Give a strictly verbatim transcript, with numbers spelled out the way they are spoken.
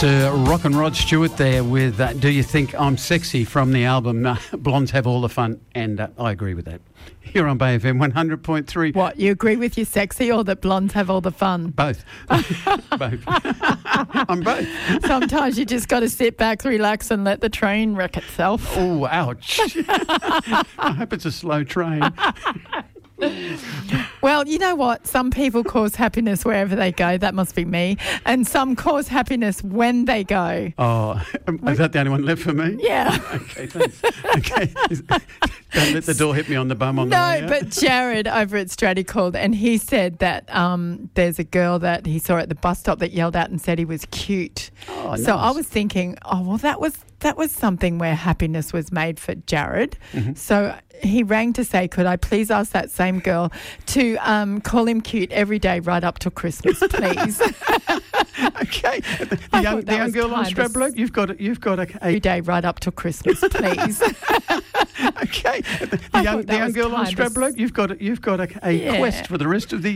Sir Rock and Rod Stewart there with uh, Do You Think I'm Sexy from the album uh, Blondes Have All the Fun, and uh, I agree with that. Here on Bay F M one hundred point three. What, you agree with you sexy or that blondes have all the fun? Both. Both. I'm both. Sometimes you just got to sit back, relax and let the train wreck itself. Oh, ouch. I hope it's a slow train. Well, you know what? Some people cause happiness wherever they go. That must be me. And some cause happiness when they go. Oh, is that the only one left for me? Yeah. Okay, thanks. Okay. Don't let the door hit me on the bum on the way No, out. but Jared over at Stratty called and he said that um, there's a girl that he saw at the bus stop that yelled out and said he was cute. Oh, so nice. I was thinking, oh, well, that was that was something where happiness was made for Jared. Mm-hmm. So he rang to say, could I please ask that same girl to um, call him cute every day right up till Christmas, please? Okay. The, I young, thought that the young was girl on kind of- Stradbroke, you've got, you've got a... Every a day right up till Christmas, please. okay. The, the I young, thought the that young was girl on kind of- Stradbroke, you've got, a, you've got a, a Yeah. quest for the rest of the